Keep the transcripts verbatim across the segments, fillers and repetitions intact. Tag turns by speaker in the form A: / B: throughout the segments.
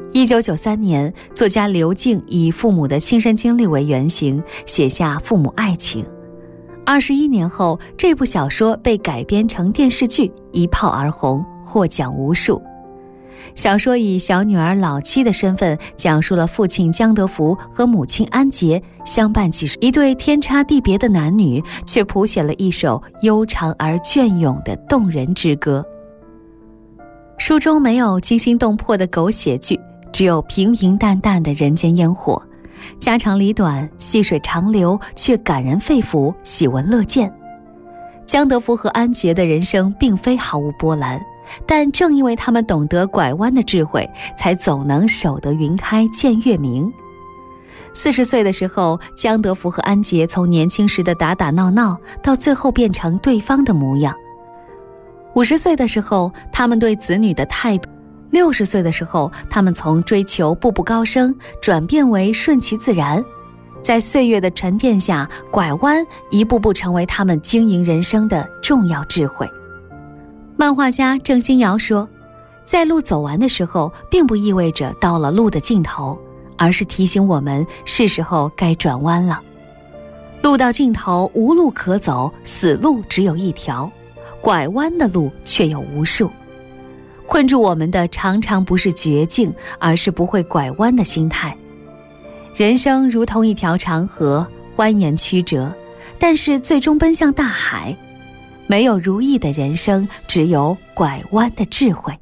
A: 一九九三年，作家刘敬以父母的亲身经历为原型，写下《父母爱情》。二十一年后，这部小说被改编成电视剧，一炮而红，获奖无数。小说以小女儿老七的身份，讲述了父亲江德福和母亲安杰相伴几十一对天差地别的男女，却谱写了一首悠长而隽永的动人之歌。书中没有惊心动魄的狗血剧，只有平平淡淡的人间烟火，家长里短，细水长流，却感人肺腑，喜闻乐见。江德福和安杰的人生并非毫无波澜，但正因为他们懂得拐弯的智慧，才总能守得云开见月明。四十岁的时候，江德福和安杰从年轻时的打打闹闹，到最后变成对方的模样。五十岁的时候，他们对子女的态度；六十岁的时候，他们从追求步步高升，转变为顺其自然。在岁月的沉淀下，拐弯一步步成为他们经营人生的重要智慧。漫画家郑欣瑶说，在路走完的时候，并不意味着到了路的尽头，而是提醒我们是时候该转弯了。路到尽头无路可走，死路只有一条，拐弯的路却有无数。困住我们的常常不是绝境，而是不会拐弯的心态。人生如同一条长河，蜿蜒曲折，但是最终奔向大海。没有如意的人生，只有拐弯的智慧。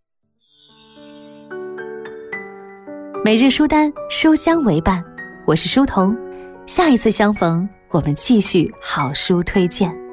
A: 每日书单，书香为伴，我是书童。下一次相逢，我们继续好书推荐。